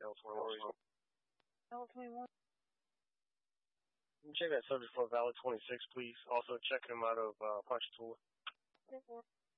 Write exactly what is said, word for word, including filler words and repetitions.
L twenty-one. L twenty-one. Check that subject for Valid twenty-six, please. Also, check him out of uh, Ponchatoula. ten four.